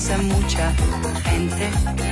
Mucha gente,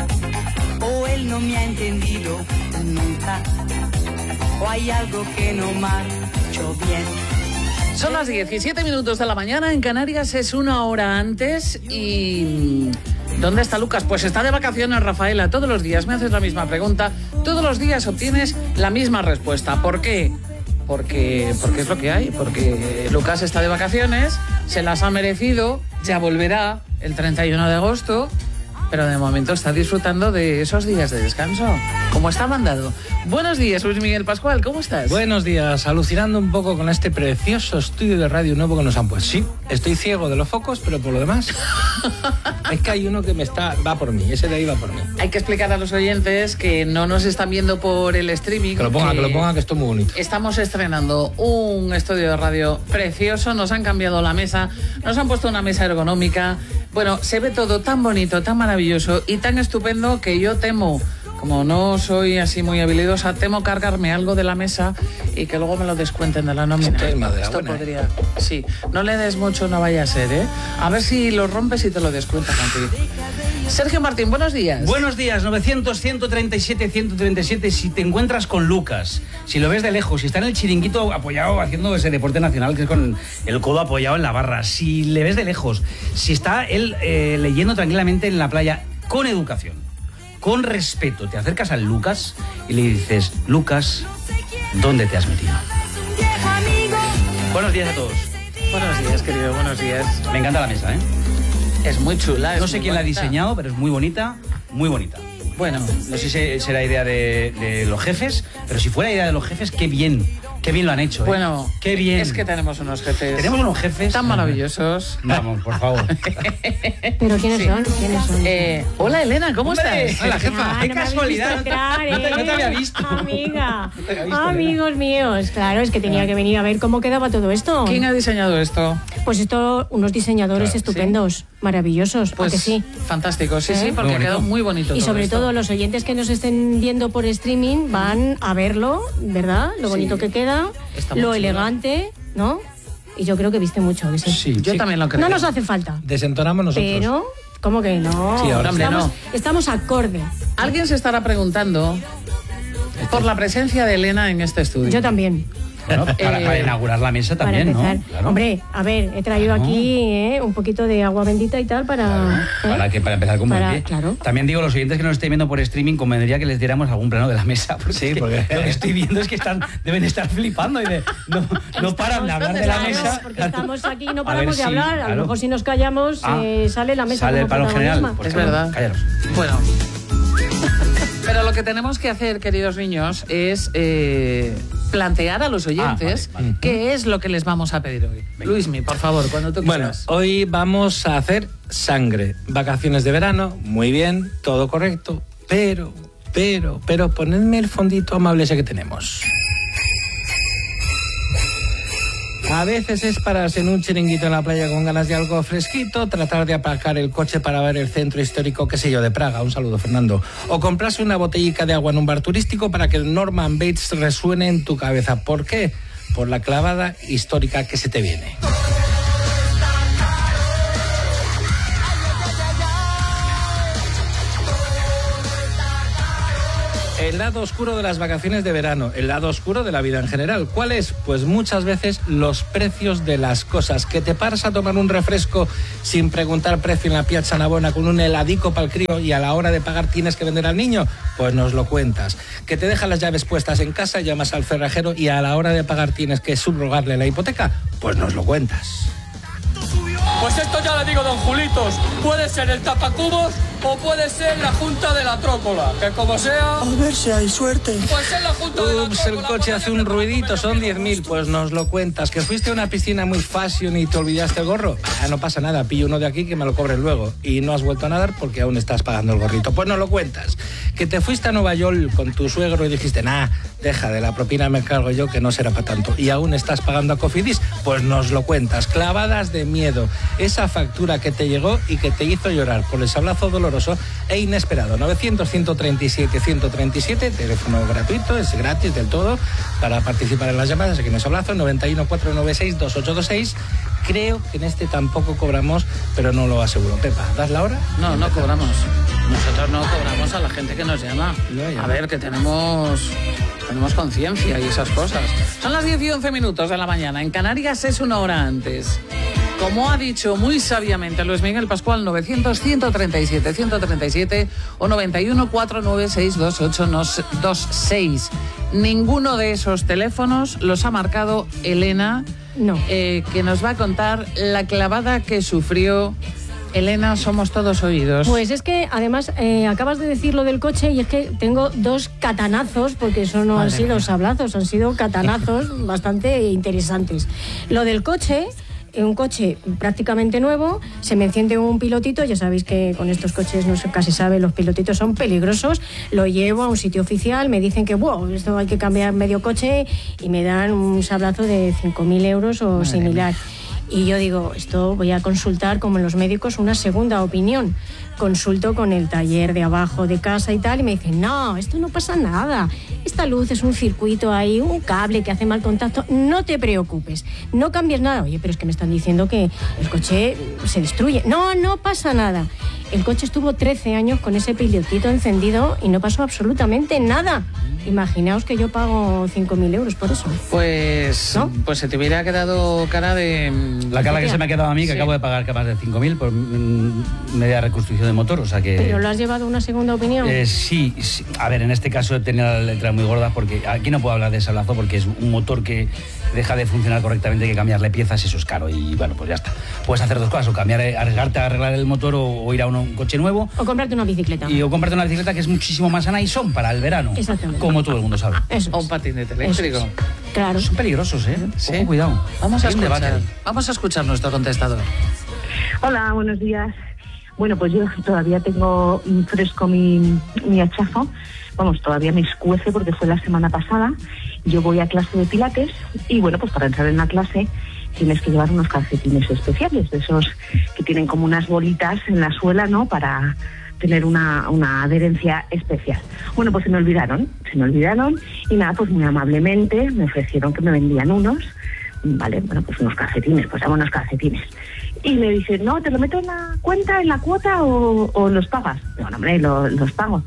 o él no me ha entendido nunca, o hay algo que no marchó bien. Son las 17 minutos de la mañana, en Canarias es una hora antes y... ¿Dónde está Lucas? Pues está de vacaciones, Rafaela. Todos los días me haces la misma pregunta, todos los días obtienes la misma respuesta. ¿Por qué? Porque es lo que hay, porque Lucas está de vacaciones, se las ha merecido, ya volverá el 31 de agosto, pero de momento está disfrutando de esos días de descanso, como está mandado. Buenos días, Luis Miguel Pascual, ¿cómo estás? Buenos días, alucinando un poco con este precioso estudio de radio nuevo que nos han puesto. Sí, estoy ciego de los focos, pero por lo demás es que hay uno que va por mí, ese de ahí va por mí. Hay que explicar a los oyentes que no nos están viendo por el streaming. Que lo ponga, que esto es muy bonito. Estamos estrenando un estudio de radio precioso, nos han cambiado la mesa, nos han puesto una mesa ergonómica. Bueno, se ve todo tan bonito, tan maravilloso y tan estupendo que yo temo, como no soy así muy habilidosa, temo cargarme algo de la mesa y que luego me lo descuenten de la nómina. Esto podría... Sí, no le des mucho, no vaya a ser, ¿eh? A ver si lo rompes y te lo descuentan a ti. Sergio Martín, buenos días. Buenos días, 900-137-137, si te encuentras con Lucas, si lo ves de lejos, si está en el chiringuito apoyado haciendo ese deporte nacional, que es con el codo apoyado en la barra, si le ves de lejos, si está él leyendo tranquilamente en la playa, con educación, con respeto, te acercas al Lucas y le dices, Lucas, ¿dónde te has metido? Buenos días a todos. Buenos días, querido, buenos días. Me encanta la mesa, ¿eh? Es muy chula. No sé quién la ha diseñado, pero es muy bonita, muy bonita. Bueno, no sé si será idea de los jefes, pero si fuera idea de los jefes, qué bien lo han hecho. Bueno, qué bien. Es que tenemos unos jefes. Tenemos unos jefes tan maravillosos. Vamos, por favor. ¿Pero quiénes son? ¿Quiénes son? Hola, Elena, ¿cómo estás? Hola, jefa. Qué no casualidad. No te había visto. Amiga. No te había visto, Amigos míos. Claro, es que tenía que venir a ver cómo quedaba todo esto. ¿Quién ha diseñado esto? Pues esto, unos diseñadores estupendos, maravillosos. Pues ¿a que sí? Fantástico, sí, porque ha quedado muy bonito. Y sobre todo todo los oyentes que nos estén viendo por streaming van a verlo, ¿verdad? Lo bonito que queda, lo elegante, ¿no? Y yo creo que viste mucho. Sí, yo también lo creo. No nos hace falta. Desentonamos nosotros. Pero, ¿cómo que no? Sí, ahora estamos acorde. Alguien se estará preguntando por la presencia de Elena en este estudio. Yo también. Bueno, para inaugurar la mesa también, para empezar. ¿no? Claro. Hombre, a ver, he traído aquí un poquito de agua bendita y tal para... Para empezar con buen pie. Claro. También digo, los oyentes que nos estén viendo por streaming, convendría que les diéramos algún plano de la mesa. Porque lo que estoy viendo es que deben estar flipando y no paran de hablar de la mesa. Porque estamos aquí y no paramos de hablar. A lo mejor si nos callamos sale la mesa. Sale el palo general. Es verdad. Callaros. Bueno. Pero lo que tenemos que hacer, queridos niños, es plantear a los oyentes qué es lo que les vamos a pedir hoy. Venga. Luismi, por favor, cuando tú quieras. Bueno, hoy vamos a hacer sangre. Vacaciones de verano, muy bien, todo correcto, pero ponedme el fondito amable ese que tenemos. A veces es pararse en un chiringuito en la playa con ganas de algo fresquito, tratar de aparcar el coche para ver el centro histórico, qué sé yo, de Praga, un saludo, Fernando, o comprarse una botellica de agua en un bar turístico para que el Norman Bates resuene en tu cabeza. ¿Por qué? Por la clavada histórica que se te viene. El lado oscuro de las vacaciones de verano, el lado oscuro de la vida en general. ¿Cuál es? Pues muchas veces los precios de las cosas. Que te paras a tomar un refresco sin preguntar precio en la Piazza Navona con un heladico para el crío y a la hora de pagar tienes que vender al niño, pues nos lo cuentas. Que te dejan las llaves puestas en casa, llamas al cerrajero y a la hora de pagar tienes que subrogarle la hipoteca, pues nos lo cuentas. Pues esto ya le digo, don Julitos, puede ser el tapacubos o puede ser la Junta de la Trócola, que como sea... A ver si hay suerte. Pues es la Junta de la Trócola. El coche hace un ruidito, son 10.000, pues nos lo cuentas. ¿Que fuiste a una piscina muy fashion y te olvidaste el gorro? No pasa nada, pillo uno de aquí que me lo cobres luego. Y no has vuelto a nadar porque aún estás pagando el gorrito. Pues nos lo cuentas. Que te fuiste a Nueva York con tu suegro y dijiste, deja, de la propina me cargo yo, que no será para tanto. Y aún estás pagando a Cofidis, pues nos lo cuentas. Clavadas de miedo. Esa factura que te llegó y que te hizo llorar por el sablazo doloroso e inesperado. 900-137-137, teléfono gratuito, es gratis del todo para participar en las llamadas. Aquí nos sablazo, 91-496-2826. Creo que en este tampoco cobramos, pero no lo aseguro. Pepa, ¿das la hora? No, no cobramos. Nosotros no cobramos a la gente que nos llama. A ver, que tenemos conciencia y esas cosas. Son las 10 y 11 minutos de la mañana. En Canarias es una hora antes. Como ha dicho muy sabiamente Luis Miguel Pascual, 900-137-137 o 91-496-2826. Ninguno de esos teléfonos los ha marcado Elena, que nos va a contar la clavada que sufrió. Elena, somos todos oídos. Pues es que, además, acabas de decir lo del coche y es que tengo dos catanazos, porque eso no han sido sablazos, han sido catanazos bastante interesantes. Lo del coche... un coche prácticamente nuevo, se me enciende un pilotito, ya sabéis que con estos coches no se casi sabe, los pilotitos son peligrosos, lo llevo a un sitio oficial, me dicen que esto hay que cambiar medio coche y me dan un sablazo de 5.000 euros o similar. Y yo digo, esto voy a consultar, como en los médicos, una segunda opinión. Consulto con el taller de abajo de casa y tal, y me dicen, no, esto no pasa nada. Esta luz es un circuito ahí, un cable que hace mal contacto. No te preocupes, no cambies nada. Oye, pero es que me están diciendo que el coche se destruye. No, no pasa nada. El coche estuvo 13 años con ese pilotito encendido y no pasó absolutamente nada. Imaginaos que yo pago 5.000 euros por eso. Pues, ¿no? Pues se te hubiera quedado cara de... La cara que se me ha quedado a mí, que acabo de pagar más de 5.000 por media reconstrucción de motor, o sea que... ¿Pero lo has llevado a una segunda opinión? Sí. A ver, en este caso he tenido la letra muy gorda, porque aquí no puedo hablar de sablazo, porque es un motor que deja de funcionar correctamente, hay que cambiarle piezas, eso es caro, y bueno, pues ya está. Puedes hacer dos cosas, o arriesgarte a arreglar el motor o ir a un coche nuevo. O comprarte una bicicleta. O comprarte una bicicleta que es muchísimo más sana y son para el verano. Exactamente. Como todo el mundo sabe. Eso o un patinete eléctrico. Claro. Son peligrosos, ¿eh? Sí. Ojo, cuidado. Vamos a escuchar nuestro contestador. Hola, buenos días. Bueno, pues yo todavía tengo fresco mi hachazo. Vamos, todavía me escuece porque fue la semana pasada. Yo voy a clase de pilates y bueno, pues para entrar en la clase tienes que llevar unos calcetines especiales, de esos que tienen como unas bolitas en la suela, ¿no? Para tener una adherencia especial. Bueno, pues se me olvidaron y nada, pues muy amablemente me ofrecieron que me vendían unos. Vale, bueno, pues unos calcetines, pues dame unos calcetines. Y me dicen, no, ¿te lo meto en la cuenta, en la cuota o los pagas? Digo, no, hombre, los pago.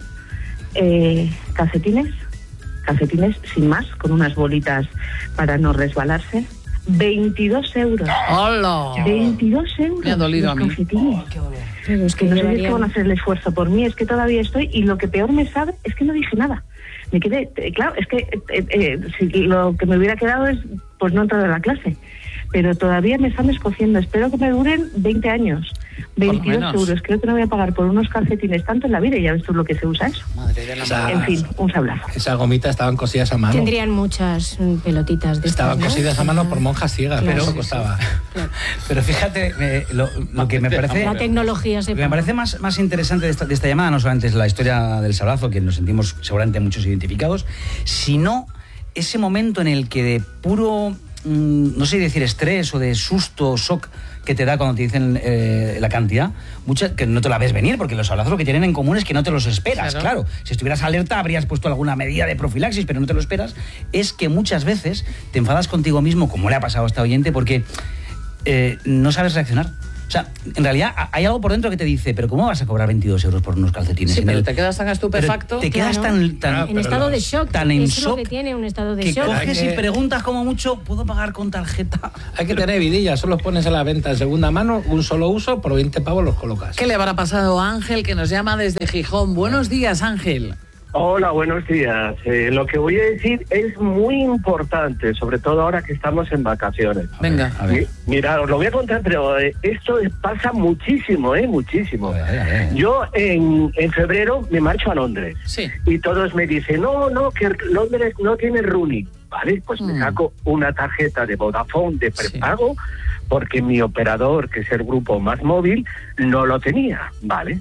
Calcetines sin más, con unas bolitas para no resbalarse. 22 euros. ¡Hola! 22 euros. Me ha dolido a mí. Calcetines. Pero es que no sé si van a hacer el esfuerzo por mí, es que todavía estoy, y lo que peor me sabe es que no dije nada. Me quedé, claro, es que si lo que me hubiera quedado es pues no entrar a la clase, pero todavía me están escociendo. Espero que me duren 20 años. 22 euros, creo que no voy a pagar por unos calcetines tanto en la vida, y ya ves tú lo que se usa eso. Madre de la en fin, un sablazo. Esas gomitas estaban cosidas a mano. Tendrían muchas pelotitas de Estaban estas, ¿no? cosidas a mano por monjas ciegas, Claro. pero eso costaba. Claro. Pero fíjate, lo que me parece... La tecnología se Lo que me parece más interesante de esta llamada no solamente es la historia del sablazo, que nos sentimos seguramente muchos identificados, sino ese momento en el que de puro, no sé decir estrés o de susto, shock, que te da cuando te dicen la cantidad, que no te la ves venir, porque los sablazos lo que tienen en común es que no te los esperas, claro. Si estuvieras alerta habrías puesto alguna medida de profilaxis, pero no te lo esperas. Es que muchas veces te enfadas contigo mismo, como le ha pasado a esta oyente, porque no sabes reaccionar. O sea, en realidad hay algo por dentro que te dice, pero ¿cómo vas a cobrar 22 euros por unos calcetines? Sí, pero te quedas tan estupefacto. Te quedas tan en estado de shock. Tan en eso es lo shock que tiene un estado de que shock. coges y preguntas como mucho, ¿puedo pagar con tarjeta? Hay que tener vidilla, solo pones a la venta en segunda mano, un solo uso, por 20 pavos los colocas. ¿Qué le habrá pasado a Ángel, que nos llama desde Gijón? Buenos días, Ángel. Hola, buenos días. Lo que voy a decir es muy importante, sobre todo ahora que estamos en vacaciones. Venga. A ver. Mira, os lo voy a contar, pero esto pasa muchísimo, muchísimo. A ver. Yo en febrero me marcho a Londres. Sí. Y todos me dicen, no, que Londres no tiene roaming. Vale, pues me saco una tarjeta de Vodafone de prepago, porque mi operador, que es el grupo Más Móvil, no lo tenía, ¿vale?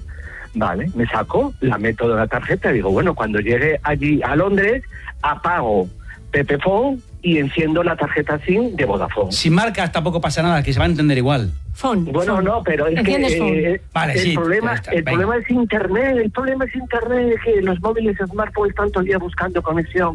Vale, me saco, la meto de la tarjeta y digo, bueno, cuando llegue allí a Londres, apago Pepefone y enciendo la tarjeta SIM de Vodafone. Si marcas tampoco pasa nada, que se va a entender igual. Bueno, no, pero es que vale, el problema es internet, que los móviles smartphones están todo el día buscando conexión,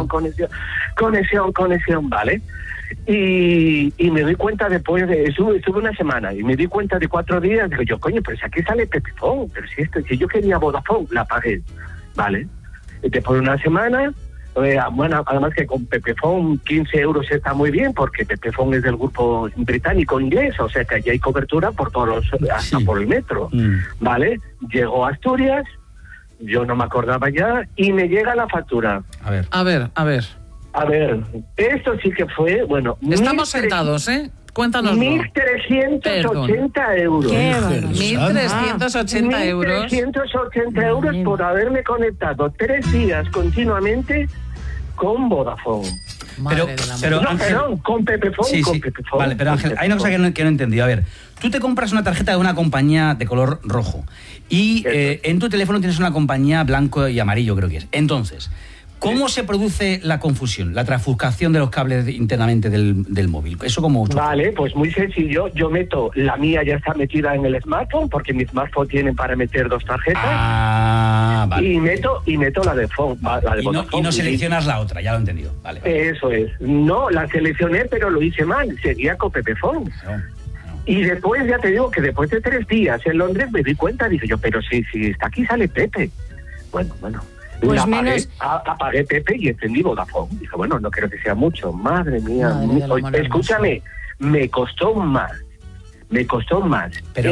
¿vale? Y me doy cuenta después estuve una semana y me di cuenta de 4 días, digo yo, coño, pero si aquí sale Pepefone, pero si yo quería Vodafone, la pagué, ¿vale? Después de una semana, bueno, además que con Pepefone 15 euros está muy bien, porque Pepefone es del grupo británico inglés, o sea que allí hay cobertura por todos hasta por el metro, ¿vale? Llegó a Asturias, yo no me acordaba ya, y me llega la factura. A ver, esto sí que fue, bueno... Estamos sentados, ¿eh? Cuéntanoslo. 1.380 euros. Qué barbaridad. 1.380 euros. 1.380 euros por haberme conectado 3 días continuamente con Vodafone. Pero No, Ángel, perdón, con Pepefone. sí. Con Pepefone. Vale, pero Ángel, hay una cosa que no he entendido. A ver, tú te compras una tarjeta de una compañía de color rojo y en tu teléfono tienes una compañía blanco y amarillo, creo que es. Entonces, ¿cómo se produce la confusión, la trafuscación de los cables internamente del móvil? ¿Eso cómo? Vale, pues muy sencillo. Yo meto, la mía ya está metida en el smartphone, porque mi smartphone tiene para meter 2 tarjetas. Vale. Y meto la de phone, la de Vodafone. Y no seleccionas la otra, ya lo he entendido. Vale. Eso es. No, la seleccioné, pero lo hice mal. Seguía con Pepefone. Y después, ya te digo, que después de 3 días en Londres me di cuenta, dije yo, pero si está aquí sale Pepe. Bueno. Pues apagué Pepe y encendí Vodafone. Dije, bueno, no creo que sea mucho. Madre mía. Escúchame, me costó más. Pero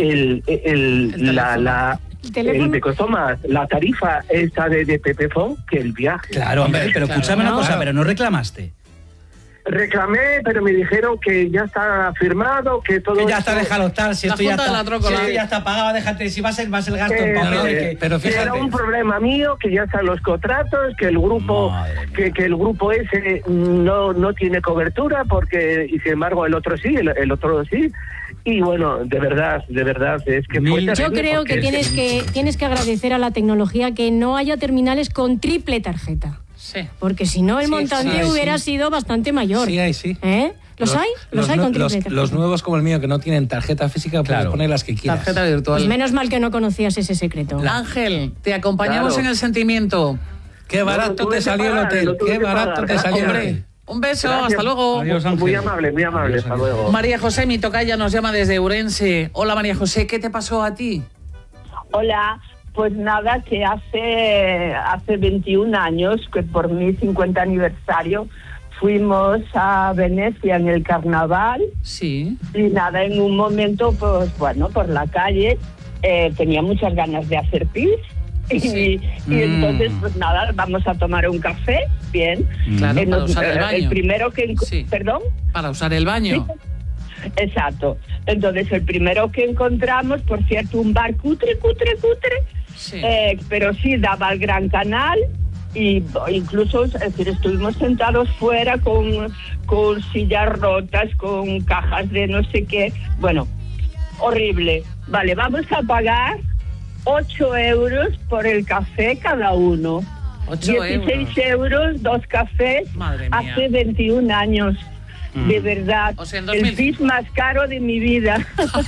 me costó más la tarifa esta de Pepefone que el viaje. Claro, hombre, pero escúchame una cosa, pero no reclamaste. Reclamé, pero me dijeron que ya está firmado, que todo... Que ya está, déjalo estar, si esto ya está pagado, déjate, si va a ser el gasto en papel. Pero fíjate. Era un problema mío, que ya están los contratos, que el grupo el grupo ese no tiene cobertura, porque y sin embargo el otro sí, el otro sí. Y bueno, de verdad, es que fue terrible. Yo creo que tienes que agradecer a la tecnología que no haya terminales con triple tarjeta. Sí. Porque si no, el montante hubiera sido bastante mayor. Sí. ¿Los hay? ¿Los hay con triple tarjeta? Los nuevos como el mío, que no tienen tarjeta física, puedes poner las que quieras. Tarjeta virtual. Pues menos mal que no conocías ese secreto. Ángel, te acompañamos en el sentimiento. Qué barato te salió el hotel. Qué barato te salió el hotel. Un beso, hasta luego. Adiós, Ángel. Muy amable, hasta luego. María José, mi tocaya, nos llama desde Ourense. Hola, María José, ¿qué te pasó a ti? Hola, pues nada, que hace 21 años, que por mi 50 aniversario, fuimos a Venecia en el carnaval. Sí. Y nada, en un momento, pues bueno, por la calle, tenía muchas ganas de hacer pis. Y entonces, pues nada, vamos a tomar un café, bien. Claro, para usar el baño. El primero que... ¿Perdón? Para usar el baño. Sí. Exacto. Entonces, el primero que encontramos, por cierto, un bar cutre, sí. Pero sí daba al Gran Canal, y incluso, es decir, estuvimos sentados fuera con sillas rotas, con cajas de no sé qué. Bueno, horrible. Vale, vamos a pagar 8 euros por el café cada uno. 16 euros, 2 cafés. Madre mía. Hace 21 años. De verdad, o sea, el pis más caro de mi vida.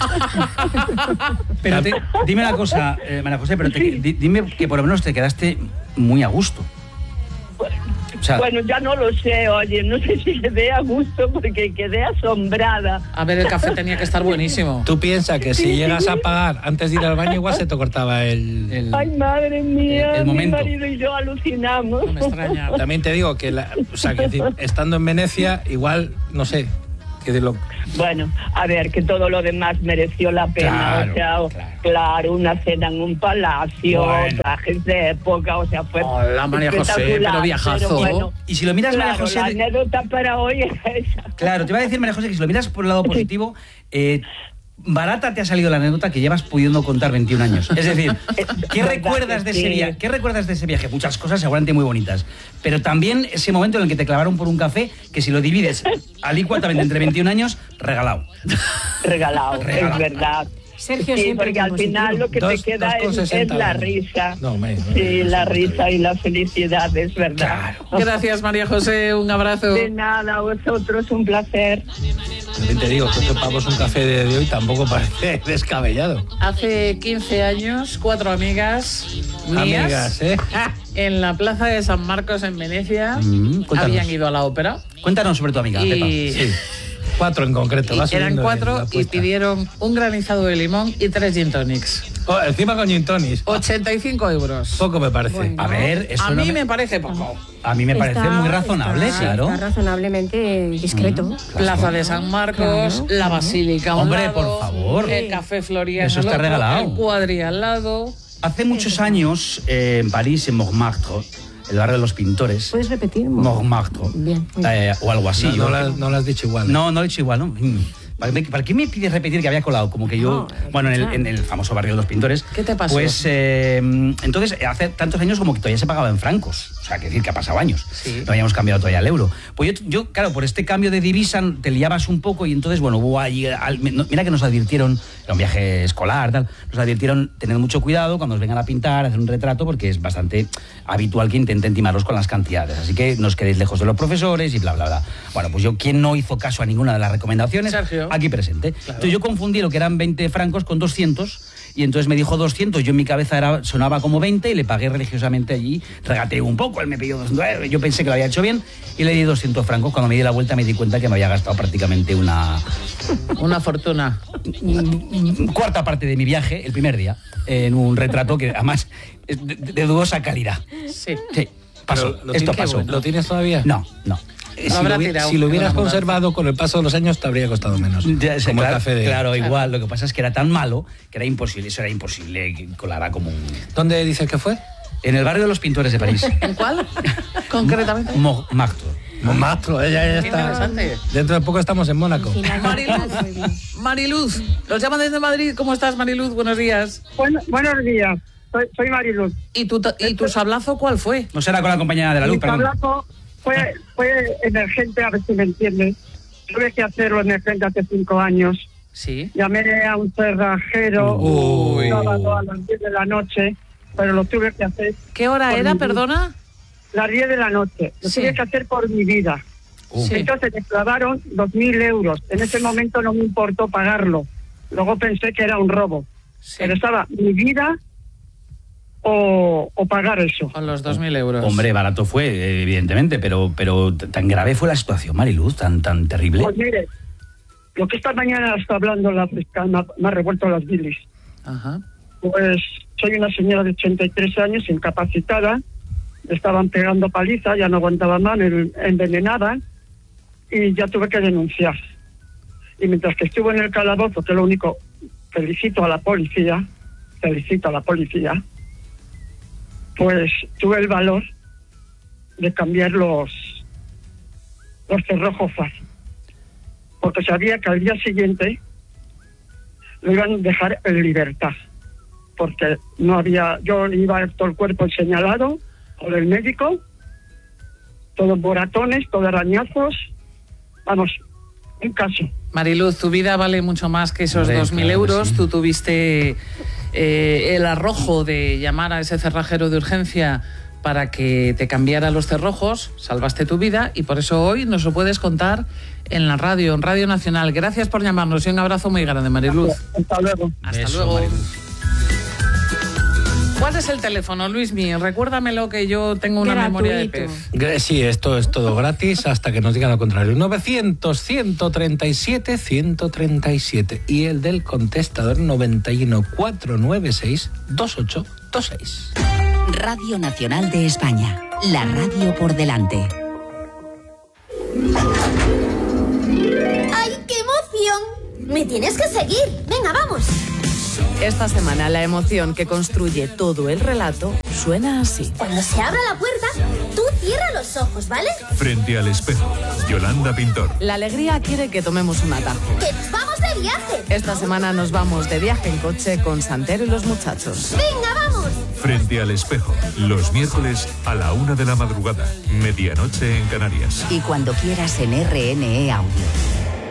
Pero dime una cosa, María José, pero dime que por lo menos te quedaste muy a gusto. O sea, bueno, ya no lo sé, oye, no sé si quedé a gusto porque quedé asombrada. A ver, el café tenía que estar buenísimo. Tú piensas que si llegas a pagar antes de ir al baño, igual se te cortaba el Ay, madre mía, el mi momento. marido y yo alucinamos. No me extraña. También te digo que, estando en Venecia, igual, no sé, Bueno, a ver, que todo lo demás mereció la pena. Claro, una cena en un palacio, trajes de época, o sea, fue Hola, María José, pero viajazo. Pero bueno, y si lo miras, claro, María José... la anécdota para hoy es esa. Claro, te iba a decir, María José, que si lo miras por el lado positivo, barata te ha salido la anécdota que llevas pudiendo contar 21 años. Es decir, ¿qué recuerdas de ese viaje? ¿Qué recuerdas de ese viaje? Muchas cosas seguramente muy bonitas. Pero también ese momento en el que te clavaron por un café, que si lo divides alícuatamente entre 21 años, regalado. Regalado, es verdad. Sergio Sí, siempre porque al positivo. final lo que te queda es la risa. Sí, la risa y la felicidad, es verdad. Gracias, María José, un abrazo. De nada, a vosotros, un placer. También te digo, que este pavo es un café de hoy tampoco parece descabellado. Hace 15 años, 4 amigas mías en la plaza de San Marcos en Venecia habían ido a la ópera. Cuéntanos sobre tu amiga, Pepa. Sí. 4 en concreto. Eran 4 y pidieron un granizado de limón y 3 gin tonics. Oh, encima con gin tonics. 85 euros. Poco me parece. Bueno. A ver, eso A no mí me parece poco. A mí me parece muy razonable, está, claro. Está razonablemente discreto. Plaza de San Marcos, la Basílica a un Hombre, lado, por favor. el Café Floriano Eso está al otro, regalado. el Cuadri al lado. Hace muchos años, en París, en Montmartre, el barrio de los pintores. ¿Puedes repetir? Montmartre. Bien. O algo así. No lo has dicho igual. No lo he dicho igual, ¿no? ¿Para qué me pides repetir que había colado? Como que yo, bueno, en el famoso barrio de los pintores. ¿Qué te pasó? Pues entonces, hace tantos años como que todavía se pagaba en francos. O sea, que decir que ha pasado años. Sí. No habíamos cambiado todavía el euro. Pues yo, claro, por este cambio de divisa te liabas un poco y entonces, bueno, hubo allí, mira que nos advirtieron, era un viaje escolar, tal, nos advirtieron tener mucho cuidado cuando os vengan a pintar, a hacer un retrato, porque es bastante habitual que intenten timaros con las cantidades. Así que no os quedéis lejos de los profesores y bla, bla, bla. Bueno, pues yo, ¿quién no hizo caso a ninguna de las recomendaciones? Sergio. Aquí presente. Claro. Entonces yo confundí lo que eran 20 francos con 200 y entonces me dijo 200, yo en mi cabeza sonaba como 20 y le pagué religiosamente allí, regateé un poco, él me pidió 200, yo pensé que lo había hecho bien y le di 200 francos. Cuando me di la vuelta me di cuenta que me había gastado prácticamente una fortuna. Cuarta parte de mi viaje, el primer día, en un retrato que además es de dudosa calidad. Sí. Pasó. Esto pasó. ¿Lo tienes todavía? No. Si lo hubieras conservado con el paso de los años te habría costado menos. Como claro, el café de... Claro, igual. Lo que pasa es que era tan malo que era imposible. Eso era imposible que colara como un... ¿Dónde dices que fue? En el barrio de los pintores de París. ¿En cuál? Concretamente. Montmartre. Montmartre, ella está. Interesante. Dentro de poco estamos en Mónaco. Mariluz, nos llaman desde Madrid. ¿Cómo estás, Mariluz? Buenos días. Buenos días. Soy Mariluz. ¿Y tu sablazo cuál fue? No será con la compañía de la luz, Mi sablazo fue emergente, a ver si me entiendes. Tuve que hacerlo emergente hace 5 años. Sí. Llamé a un cerrajero un sábado a las 10 de la noche, pero lo tuve que hacer. ¿Qué hora era, perdona? Las 10 de la noche. Lo tuve que hacer por mi vida. Sí. Entonces me clavaron 2.000 euros. En ese momento no me importó pagarlo. Luego pensé que era un robo. Sí. Pero estaba mi vida o pagar eso. Con los 2.000 euros. Hombre, barato fue, evidentemente, pero tan grave fue la situación, Mariluz, tan terrible. Pues mire, lo que esta mañana está hablando la fiscal me ha revuelto las bilis. Ajá. Pues soy una señora de 83 años, incapacitada, me estaban pegando paliza, ya no aguantaba más, me envenenada y ya tuve que denunciar. Y mientras que estuve en el calabozo, que es lo único, felicito a la policía, pues tuve el valor de cambiar los cerrojos fácil. Porque sabía que al día siguiente lo iban a dejar en libertad. Porque no había, yo iba todo el cuerpo señalado por el médico, todos moratones, todos arañazos, vamos, un caso. Mariluz, tu vida vale mucho más que esos 2.000 euros. Sí. Tú tuviste el arrojo de llamar a ese cerrajero de urgencia para que te cambiara los cerrojos, salvaste tu vida y por eso hoy nos lo puedes contar en la radio, en Radio Nacional. Gracias por llamarnos y un abrazo muy grande, Mariluz. Hasta luego. Hasta luego. Mariluz. ¿Cuál es el teléfono, Luismi? Recuérdamelo que yo tengo una memoria de pez. Sí, esto es todo gratis hasta que nos digan lo contrario. 900-137-137 y el del contestador 91-496-2826. Radio Nacional de España, la radio por delante. ¡Ay, qué emoción! Me tienes que seguir. Venga, vamos. Esta semana la emoción que construye todo el relato suena así. Cuando se abra la puerta, tú cierra los ojos, ¿vale? Frente al espejo, Yolanda Pintor. La alegría quiere que tomemos un atajo. ¡Que nos vamos de viaje! Esta semana nos vamos de viaje en coche con Santero y los muchachos. ¡Venga, vamos! Frente al espejo, los miércoles a la 1 de la madrugada, medianoche en Canarias. Y cuando quieras en RNE Audio.